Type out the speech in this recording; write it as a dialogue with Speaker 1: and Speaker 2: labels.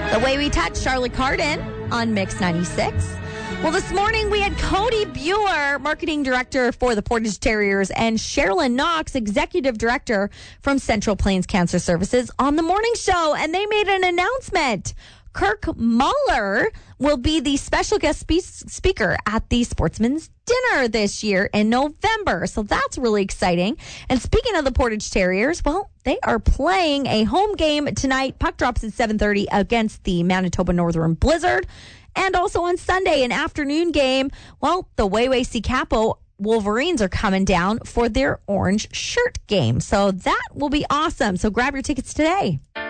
Speaker 1: The Way We Touch, Charlotte Cardin on Mix 96. Well, this morning we had Cody Bueller, Marketing Director for the Portage Terriers, and Sherilyn Knox, Executive Director from Central Plains Cancer Services on the morning show, and they made an announcement. Kirk Muller will be the special guest speaker at the Sportsman's Dinner this year in November. So that's really exciting. And speaking of the Portage Terriers, well, they are playing a home game tonight. Puck drops at 7:30 against the Manitoba Northern Blizzard. And also on Sunday, an afternoon game. Well, the Wayway Capo Wolverines are coming down for their orange shirt game. So that will be awesome. So grab your tickets today.